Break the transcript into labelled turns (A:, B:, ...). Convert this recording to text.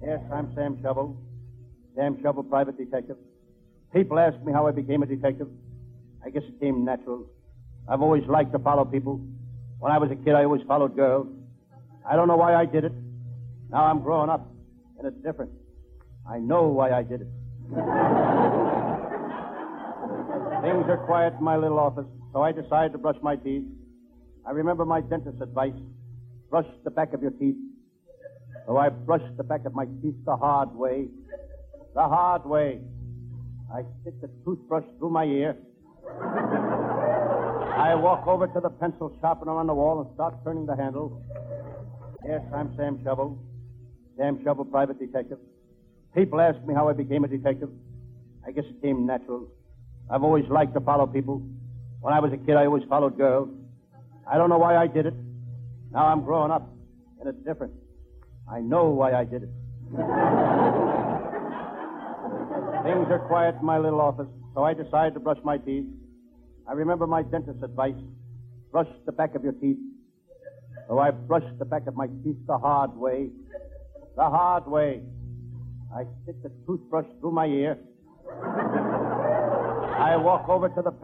A: Yes, I'm Sam Shovel. Sam Shovel, private detective. People ask me how I became a detective. I guess it came natural. I've always liked to follow people. When I was a kid, I always followed girls. I don't know why I did it. Now I'm growing up, and it's different. I know why I did it. Things are quiet in my little office, so I decided to brush my teeth. I remember my dentist's advice. Brush the back of your teeth. So I brushed the back of my teeth the hard way. The hard way. I stick the toothbrush through my ear. I walk over to the pencil sharpener on the wall and start turning the handle. Yes, I'm Sam Shovel. Sam Shovel, private detective. People ask me how I became a detective. I guess it came natural. I've always liked to follow people. When I was a kid, I always followed girls. I don't know why I did it. Now I'm growing up, and it's different. I know why I did it. Things are quiet in my little office, so I decided to brush my teeth. I remember my dentist's advice. Brush the back of your teeth. So I brushed the back of my teeth the hard way. The hard way. I stick the toothbrush through my ear. I walk over to the